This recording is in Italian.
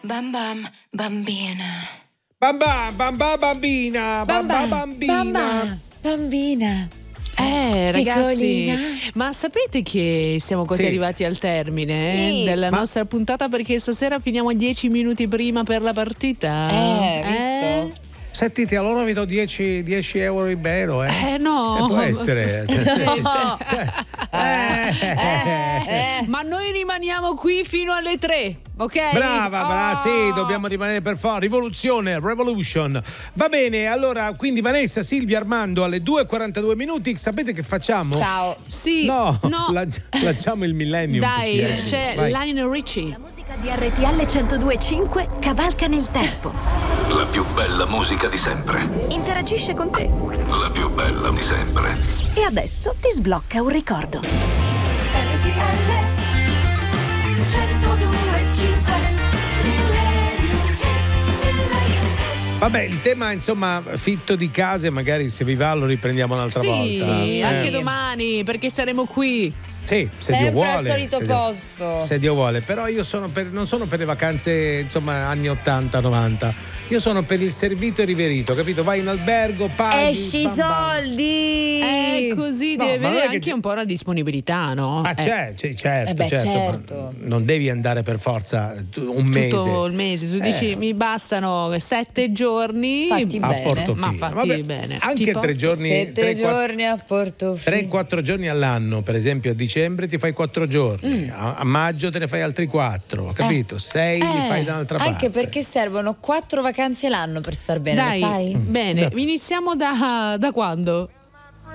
Bam bam, bambina. Bam bam, bam bam, bambina. Bam bam, bambina. Bambina. Ragazzi, Piccolina. ma sapete che siamo quasi Sì. arrivati al termine Sì. della nostra puntata, perché stasera finiamo 10 minuti prima per la partita? Visto? Sentite, allora vi do 10 euro in meno, No. Può essere. Ma noi rimaniamo qui fino alle 3, ok? Brava, Oh. sì, dobbiamo rimanere per forza. Revolution. Va bene, allora, quindi Vanessa, Silvia, Armando, alle 2:42 minuti, sapete che facciamo? Ciao. Sì. No, no. lanciamo il millennium. Dai, perché- c'è vai. Lionel Richie. La musica di RTL 102.5 cavalca nel tempo. La più bella musica di sempre. Interagisce con te. La più bella di sempre. E adesso ti sblocca un ricordo. Vabbè, il tema, insomma, fitto di case, magari se vi va lo riprendiamo un'altra volta. Sì, anche domani, perché saremo qui. Sì, se Dio Sempre vuole. al solito se Dio- posto. Se Dio vuole, però io non sono per le vacanze, insomma, anni 80, 90. Io sono per il servito e riverito, capito? Vai in albergo, paghi. Esci bam, bam. soldi. Così No, deve ma non avere è che anche ti- un po' la disponibilità, no? Ah, certo, beh, certo. certo. Non devi andare per forza un mese. Tutto il mese. Tu dici mi bastano 7 giorni. Fatti A bene. Portofino. Ma fatti Vabbè, bene. Anche Tipo? 3 giorni. 7 giorni a Portofino. 3-4 giorni all'anno, per esempio a dicembre ti fai 4 giorni, a maggio te ne fai altri 4, capito? 6 li fai da un'altra parte. Anche perché servono 4 vacanze l'anno per star bene, Dai, lo sai? bene, iniziamo da quando?